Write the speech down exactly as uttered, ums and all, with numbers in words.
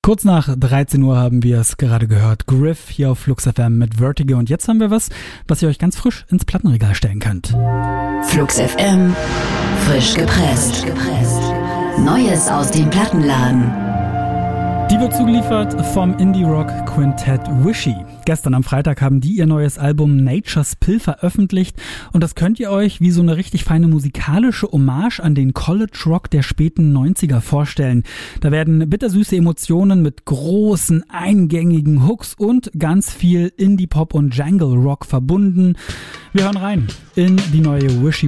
Kurz nach dreizehn Uhr haben wir es gerade gehört. Griff hier auf Flux F M mit Vertigo. Und jetzt haben wir was, was ihr euch ganz frisch ins Plattenregal stellen könnt. Flux F M, frisch gepresst. Neues aus dem Plattenladen. Die wird zugeliefert vom Indie-Rock-Quintett Wishy. Gestern am Freitag haben die ihr neues Album Nature's Pill veröffentlicht und das könnt ihr euch wie so eine richtig feine musikalische Hommage an den College-Rock der späten neunziger vorstellen. Da werden bittersüße Emotionen mit großen, eingängigen Hooks und ganz viel Indie-Pop und Jungle-Rock verbunden. Wir hören rein in die neue Wishy